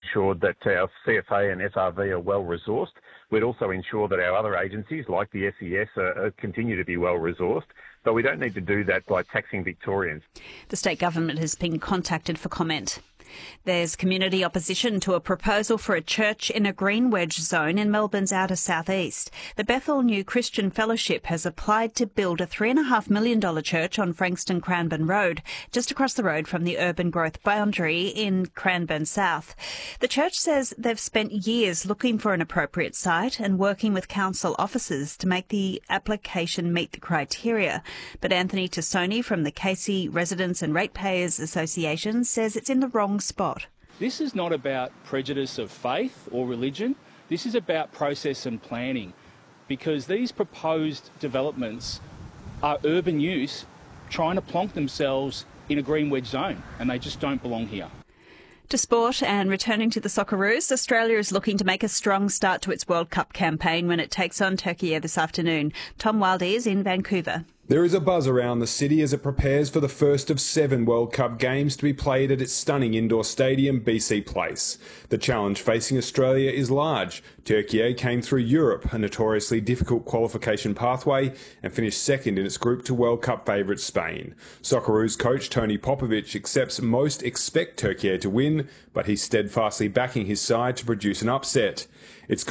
ensured that our CFA and FRV are well resourced. We'd also ensure that our other agencies, like the SES, continue to be well resourced. But we don't need to do that by taxing Victorians. The state government has been contacted for comment. There's community opposition to a proposal for a church in a green wedge zone in Melbourne's outer southeast. The Bethel New Christian Fellowship has applied to build a $3.5 million church on Frankston Cranbourne Road, just across the road from the urban growth boundary in Cranbourne South. The church says they've spent years looking for an appropriate site and working with council officers to make the application meet the criteria. But Anthony Tassoni from the Casey Residents and Ratepayers Association says it's in the wrong spot. This is not about prejudice of faith or religion. This is about process and planning, because these proposed developments are urban use trying to plonk themselves in a green wedge zone, and they just don't belong here. To sport and returning to the Socceroos, Australia is looking to make a strong start to its World Cup campaign when it takes on Turkey this afternoon. Tom Wildey is in Vancouver. There is a buzz around the city as it prepares for the first of 7 World Cup games to be played at its stunning indoor stadium, BC Place. The challenge facing Australia is large. Turkey came through Europe, a notoriously difficult qualification pathway, and finished second in its group to World Cup favourite Spain. Socceroos coach Tony Popovic accepts most expect Turkey to win, but he's steadfastly backing his side to produce an upset. It's